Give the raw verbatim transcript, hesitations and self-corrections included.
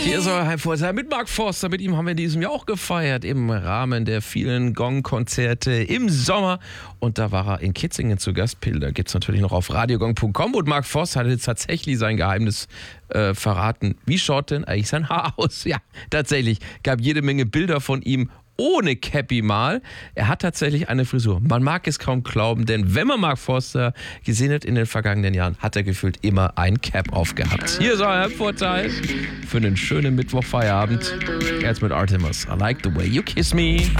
Hier ist euer Heimvorteil mit Mark Forster. Mit ihm haben wir in diesem Jahr auch gefeiert im Rahmen der vielen Gong-Konzerte im Sommer. Und da war er in Kitzingen zu Gast. Bilder gibt es natürlich noch auf radiogong punkt com. Und Mark Forster hat jetzt tatsächlich sein Geheimnis äh, verraten. Wie schaut denn eigentlich sein Haar aus? Ja, tatsächlich. Gab jede Menge Bilder von ihm ohne Cappy mal. Er hat tatsächlich eine Frisur. Man mag es kaum glauben, denn wenn man Mark Forster gesehen hat in den vergangenen Jahren, hat er gefühlt immer ein Cap aufgehabt. Hier ist euer Vorteil für einen schönen Mittwochfeierabend. Jetzt mit Artemis. I like the way you kiss me.